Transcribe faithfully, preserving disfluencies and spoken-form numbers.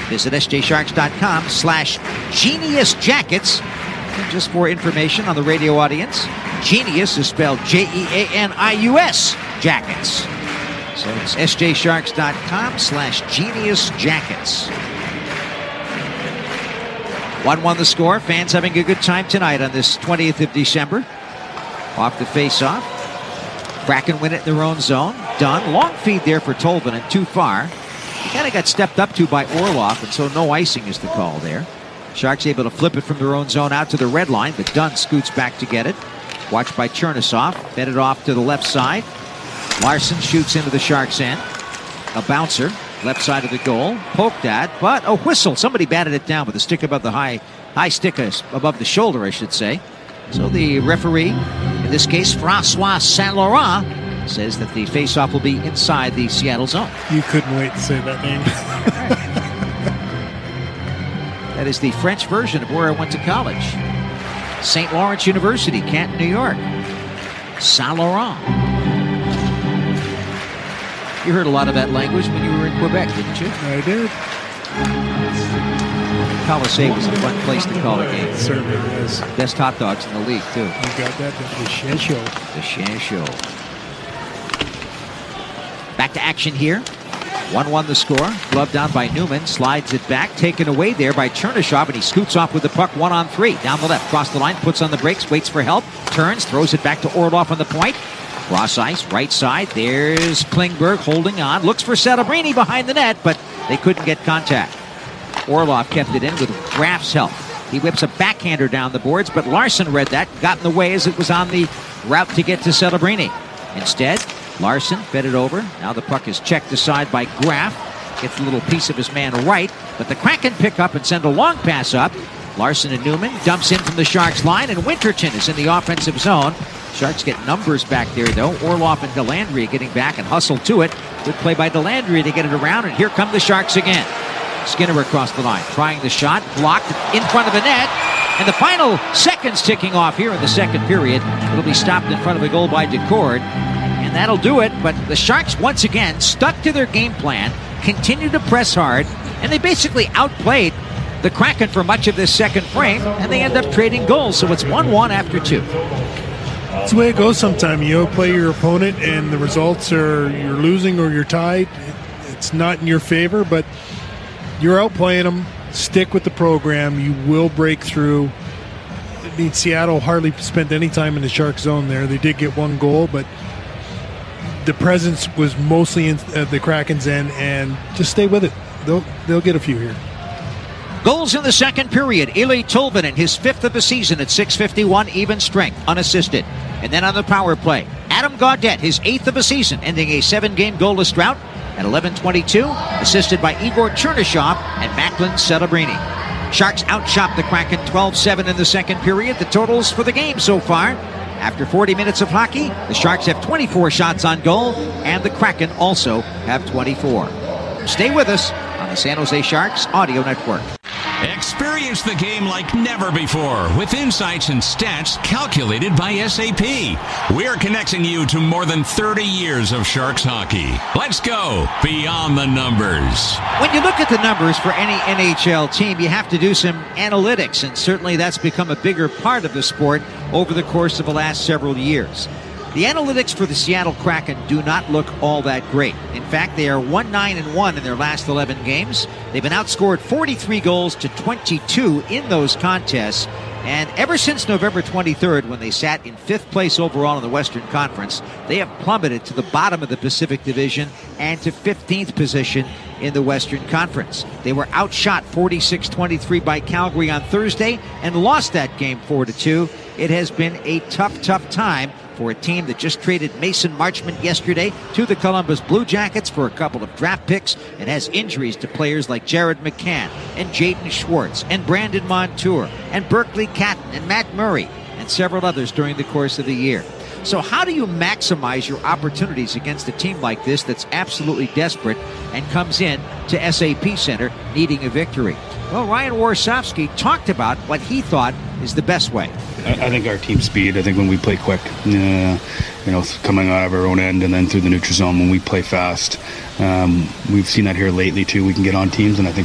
Visit S J Sharks dot com slash Genius Jackets. And just for information on the radio audience, Genius is spelled J E A N I U S, Jackets. So it's S J Sharks dot com slash Genius Jackets. one one the score. Fans having a good time tonight on this twentieth of December. Off the face-off. Kraken win it in their own zone. Done. Long feed there for Tolvanen, too far. He kind of got stepped up to by Orlov, and so no icing is the call there. Sharks able to flip it from their own zone out to the red line, but Dunn scoots back to get it. Watched by Chernisov. Fed it off to the left side. Larson shoots into the Sharks' end. A bouncer, left side of the goal. Poked at, but a whistle. Somebody batted it down with a stick above the high, high stick above the shoulder, I should say. So the referee, in this case, Francois Saint Laurent, says that the faceoff will be inside the Seattle zone. You couldn't wait to say that name. That is the French version of where I went to college. Saint Lawrence University, Canton, New York. Saint Laurent. You heard a lot of that language when you were in Quebec, didn't you? I did. Colisée was a fun place to call a game. It certainly is. Best hot dogs in the league, too. You got that, the Chien Show. The Chien Show. Back to action here. one one the score. Glove down by Newman. Slides it back. Taken away there by Chernyshov, and he scoots off with the puck one on three. Down the left. Cross the line. Puts on the brakes. Waits for help. Turns. Throws it back to Orlov on the point. Cross ice. Right side. There's Klingberg holding on. Looks for Celebrini behind the net, but they couldn't get contact. Orlov kept it in with Graf's help. He whips a backhander down the boards, but Larson read that, got in the way as it was on the route to get to Celebrini. Instead, Larson fed it over. Now the puck is checked aside by Graf. Gets a little piece of his man right, but the Kraken pick up and send a long pass up. Larson and Newman dumps in from the Sharks line, and Winterton is in the offensive zone. Sharks get numbers back there, though. Orlov and Delandry getting back and hustle to it. Good play by Delandry to get it around, and here come the Sharks again. Skinner across the line, trying the shot, blocked in front of the net, and the final seconds ticking off here in the second period. It'll be stopped in front of a goal by Decord, and that'll do it. But the Sharks once again stuck to their game plan, continued to press hard, and they basically outplayed the Kraken for much of this second frame, and they end up trading goals. So it's one one after two. That's the way it goes sometimes. You outplay your opponent, and the results are you're losing or you're tied. It's not in your favor, but you're outplaying them. Stick with the program. You will break through. I mean, Seattle hardly spent any time in the Shark zone there. They did get one goal, but the presence was mostly in uh, the Kraken's end, and just stay with it. They'll they'll get a few here. Goals in the second period. Eeli Tolvanen, his fifth of the season at six fifty-one, even strength, unassisted. And then on the power play, Adam Gaudette, his eighth of the season, ending a seven-game goalless drought at eleven twenty-two, assisted by Igor Chernyshov and Macklin Celebrini. Sharks outshot the Kraken twelve seven in the second period. The totals for the game so far. After forty minutes of hockey, the Sharks have twenty-four shots on goal, and the Kraken also have twenty-four. Stay with us on the San Jose Sharks Audio Network. Experience the game like never before with insights and stats calculated by S A P. We're connecting you to more than thirty years of Sharks hockey. Let's go beyond the numbers. When you look at the numbers for any N H L team, you have to do some analytics, and certainly that's become a bigger part of the sport over the course of the last several years. The analytics for the Seattle Kraken do not look all that great. In fact, they are one nine and one in their last eleven games. They've been outscored forty-three goals to twenty-two in those contests. And ever since November twenty-third, when they sat in fifth place overall in the Western Conference, they have plummeted to the bottom of the Pacific Division and to fifteenth position in the Western Conference. They were outshot forty-six twenty-three by Calgary on Thursday and lost that game four to two. It has been a tough, tough time for a team that just traded Mason Marchment yesterday to the Columbus Blue Jackets for a couple of draft picks and has injuries to players like Jared McCann and Jaden Schwartz and Brandon Montour and Berkeley Catton and Matt Murray and several others during the course of the year. So how do you maximize your opportunities against a team like this that's absolutely desperate and comes in to S A P Center needing a victory? Well, Ryan Warsofsky talked about what he thought is the best way. I think our team speed, I think when we play quick, uh, you know, coming out of our own end and then through the neutral zone when we play fast. Um, we've seen that here lately, too. We can get on teams, and I think